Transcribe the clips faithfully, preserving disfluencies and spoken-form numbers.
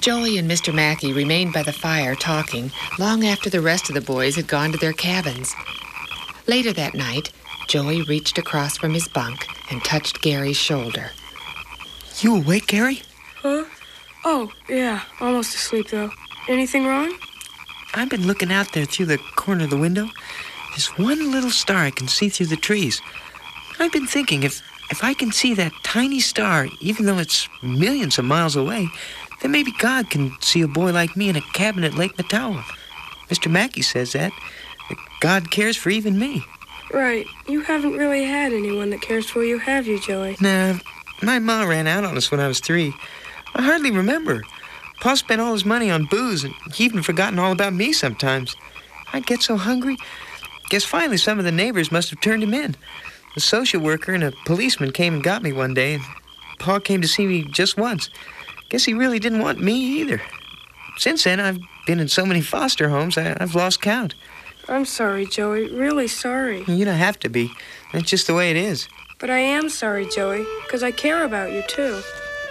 Joey and Mister Mackey remained by the fire talking long after the rest of the boys had gone to their cabins. Later that night, Joey reached across from his bunk and touched Gary's shoulder. You awake, Gary? Huh? Oh, yeah. Almost asleep, though. Anything wrong? I've been looking out there through the corner of the window. There's one little star I can see through the trees. I've been thinking, if, if I can see that tiny star, even though it's millions of miles away, then maybe God can see a boy like me in a cabin at Lake Matawa. Mister Mackey says that, that God cares for even me. Right. You haven't really had anyone that cares for you, have you, Joey? Nah, my ma ran out on us when I was three. I hardly remember. Pa spent all his money on booze, and he even forgotten all about me sometimes. I'd get so hungry. Guess finally some of the neighbors must have turned him in. A social worker and a policeman came and got me one day, and Pa came to see me just once. Guess he really didn't want me either. Since then, I've been in so many foster homes, I, I've lost count. I'm sorry, Joey. Really sorry. You don't have to be. That's just the way it is. But I am sorry, Joey, because I care about you, too.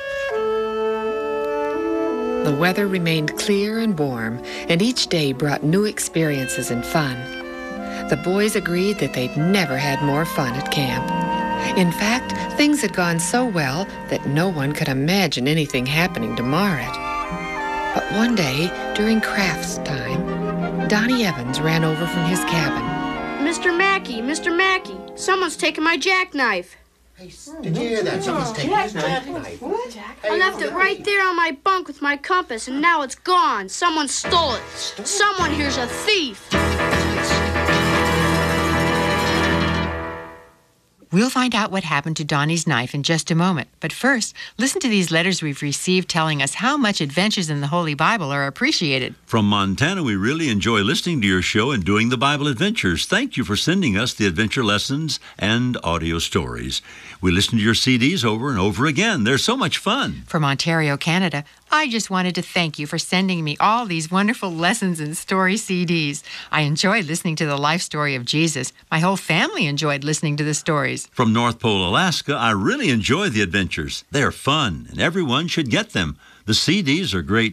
The weather remained clear and warm, and each day brought new experiences and fun. The boys agreed that they'd never had more fun at camp. In fact, things had gone so well that no one could imagine anything happening to Marit. But one day, during crafts time, Donnie Evans ran over from his cabin. Mister Mackey, Mister Mackey, someone's taken my jackknife. Hey, did you hear that? Someone's taking his jackknife. What? I left it right there on my bunk with my compass, and now it's gone. Someone stole it. Someone here's a thief. We'll find out what happened to Donnie's knife in just a moment. But first, listen to these letters we've received telling us how much adventures in the Holy Bible are appreciated. From Montana, we really enjoy listening to your show and doing the Bible adventures. Thank you for sending us the adventure lessons and audio stories. We listen to your C Ds over and over again. They're so much fun. From Ontario, Canada, I just wanted to thank you for sending me all these wonderful lessons and story C Ds. I enjoyed listening to the life story of Jesus. My whole family enjoyed listening to the stories. From North Pole, Alaska, I really enjoy the adventures. They're fun, and everyone should get them. The C Ds are great,